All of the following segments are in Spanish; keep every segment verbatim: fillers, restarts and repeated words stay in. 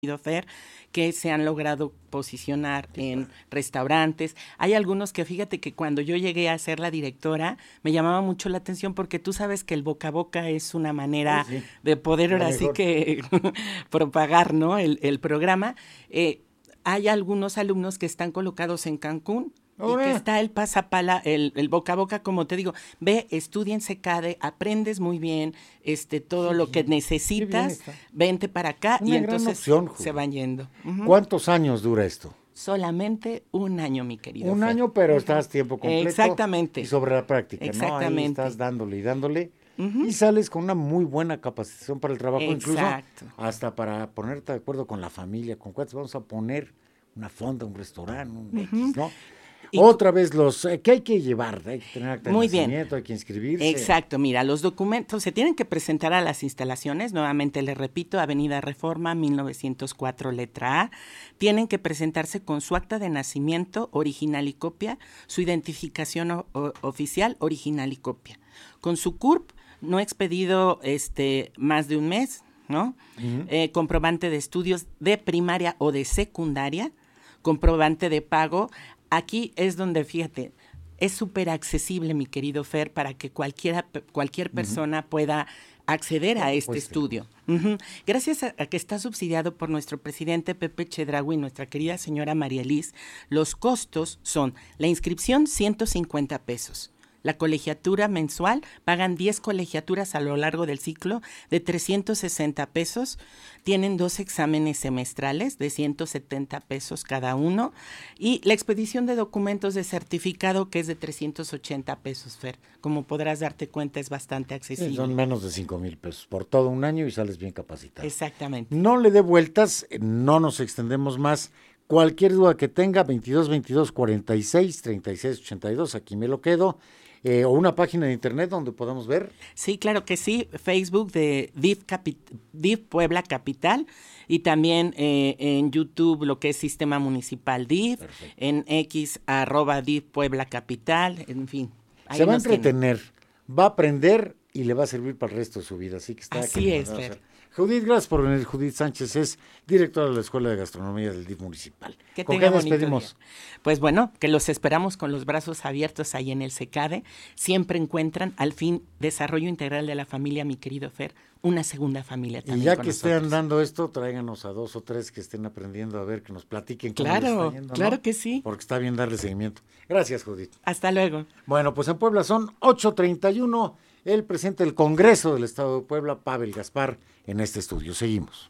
Fer, que se han logrado posicionar en restaurantes. Hay algunos que, fíjate que cuando yo llegué a ser la directora, me llamaba mucho la atención porque tú sabes que el boca a boca es una manera sí, sí. de poder ahora sí que propagar, ¿no? el, el programa. Eh, hay algunos alumnos que están colocados en Cancún, y que está el pasapala, el, el boca a boca, como te digo, ve, estudia en SECADE, aprendes muy bien este todo sí, lo que necesitas, vente para acá una y entonces opción, se van yendo. Uh-huh. ¿Cuántos años dura esto? Solamente un año, mi querido Un Fer. año, pero estás tiempo completo. Exactamente. Y sobre la práctica, Exactamente. ¿no? Ahí estás dándole y dándole. Uh-huh. Y sales con una muy buena capacitación para el trabajo, Exacto. incluso hasta para ponerte de acuerdo con la familia, con cuántos vamos a poner una fonda, un restaurante, un uh-huh. X, ¿no? Y otra vez, los ¿qué hay que llevar? Hay que tener acta de nacimiento, hay que inscribirse. Exacto, mira, los documentos se tienen que presentar a las instalaciones, nuevamente les repito, Avenida Reforma, mil novecientos cuatro, letra A. Tienen que presentarse con su acta de nacimiento, original y copia, su identificación o, o, oficial, original y copia. Con su C U R P, no expedido este, más de un mes, ¿no? Uh-huh. Eh, comprobante de estudios de primaria o de secundaria, comprobante de pago. Aquí es donde, fíjate, es súper accesible, mi querido Fer, para que cualquiera, cualquier persona uh-huh. pueda acceder a este pues, estudio. Uh-huh. Gracias a, a que está subsidiado por nuestro presidente Pepe Chedraui y nuestra querida señora María Liz, los costos son la inscripción ciento cincuenta pesos. La colegiatura mensual, pagan diez colegiaturas a lo largo del ciclo de trescientos sesenta pesos. Tienen dos exámenes semestrales de ciento setenta pesos cada uno. Y la expedición de documentos de certificado, que es de trescientos ochenta pesos, Fer. Como podrás darte cuenta, es bastante accesible. Sí, son menos de cinco mil pesos por todo un año y sales bien capacitado. Exactamente. No le dé vueltas, no nos extendemos más. Cualquier duda que tenga, veintidós veintidós cuarenta y seis treinta y seis ochenta y dos, aquí me lo quedo. Eh, o una página de internet donde podamos ver. Sí, claro que sí, Facebook de D I F, Capi- D I F Puebla Capital y también eh, en YouTube lo que es Sistema Municipal D I F, perfecto. En X arroba D I F Puebla Capital, en fin. Se va a entretener, tienen. Va a aprender y le va a servir para el resto de su vida, así que está. Así es, Fer. Judith, gracias por venir. Judith Sánchez es directora de la Escuela de Gastronomía del D I F Municipal. Que ¿Con qué despedimos? Día. Pues bueno, que los esperamos con los brazos abiertos ahí en el SECADE. Siempre encuentran al fin desarrollo integral de la familia, mi querido Fer, una segunda familia también. Y ya con que nosotros. estén dando esto, tráiganos a dos o tres que estén aprendiendo a ver, que nos platiquen cómo claro, les está yendo, claro ¿no? que sí. Porque está bien darle seguimiento. Gracias, Judith. Hasta luego. Bueno, pues en Puebla son ocho treinta y uno. El presidente del Congreso del Estado de Puebla, Pavel Gaspar, en este estudio. Seguimos.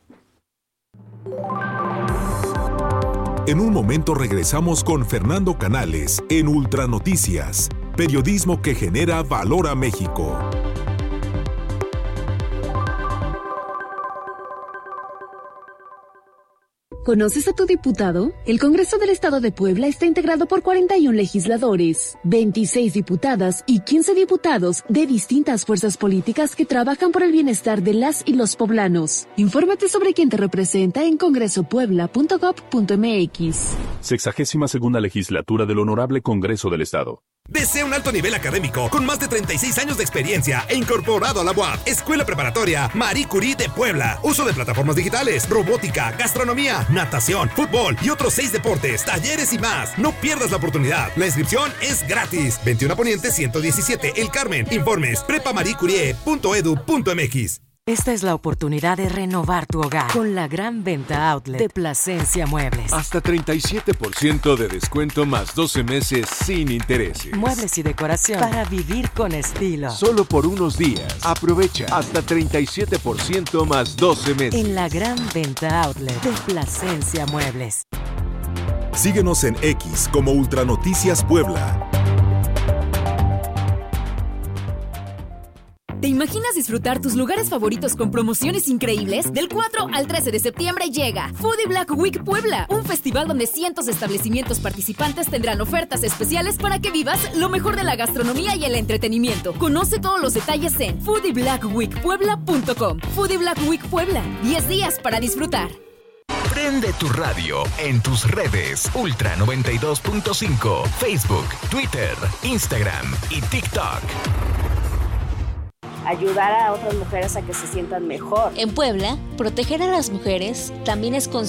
En un momento regresamos con Fernando Canales en Ultranoticias, periodismo que genera valor a México. ¿Conoces a tu diputado? El Congreso del Estado de Puebla está integrado por cuarenta y uno legisladores, veintiséis diputadas y quince diputados de distintas fuerzas políticas que trabajan por el bienestar de las y los poblanos. Infórmate sobre quién te representa en congreso puebla punto gob punto eme equis. Sexagésima segunda legislatura del Honorable Congreso del Estado. Desea un alto nivel académico con más de treinta y seis años de experiencia e incorporado a la U A P. Escuela Preparatoria Marie Curie de Puebla. Uso de plataformas digitales, robótica, gastronomía, natación, fútbol y otros seis deportes, talleres y más. No pierdas la oportunidad. La inscripción es gratis. veintiuno Poniente ciento diecisiete, El Carmen. Informes prepa marie curie punto edu punto eme equis. Esta es la oportunidad de renovar tu hogar con la gran venta outlet de Plasencia Muebles. Hasta treinta y siete por ciento de descuento más doce meses sin intereses. Muebles y decoración para vivir con estilo. Solo por unos días. Aprovecha hasta treinta y siete por ciento más doce meses. En la gran venta outlet de Plasencia Muebles. Síguenos en X como Ultranoticias Puebla. ¿Te imaginas disfrutar tus lugares favoritos con promociones increíbles? Del cuatro al trece de septiembre llega Foodie Black Week Puebla, un festival donde cientos de establecimientos participantes tendrán ofertas especiales para que vivas lo mejor de la gastronomía y el entretenimiento. Conoce todos los detalles en foodie black week puebla punto com. Foodie Black Week Puebla, diez días para disfrutar. Prende tu radio en tus redes Ultra noventa y dos punto cinco, Facebook, Twitter, Instagram y TikTok. Ayudar a otras mujeres a que se sientan mejor. En Puebla, proteger a las mujeres también es